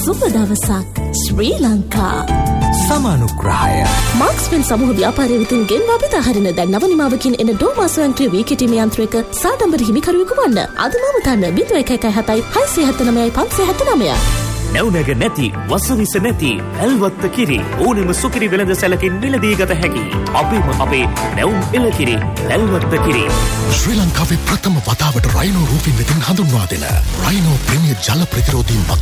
සුබ දවසක් ශ්‍රී ලංකා. සමානුග්‍රහය. මාක්ස්වෙල් සමූහ ව්‍යාපාරය වෙතින් ගෙන්වා බෙදා හරින දැන් නව නිමාවකින් එන ඩෝමා ස්වයංක්‍රීය වීකිටීම් යන්ත්‍රයක සාඩම්බර හිමිකරුවෙකු වන්න. අදම තන්න 0117 679 579. නැවුනග නැති වසවිස නැති ඇල්වත්ත කිරි ඕනෙම සුකිරි වෙළඳ සැලකින් මිලදී ගත හැකි අපේ නැවුම් එළකිරි ඇල්වත්ත කිරි. ශ්‍රී ලංකාවේ ප්‍රථම වතාවට රයිනෝ රූෆින් වෙතින් හඳුන්වා දෙන රයිනෝ ප්‍රීමියර් ජල ප්‍රතිරෝධී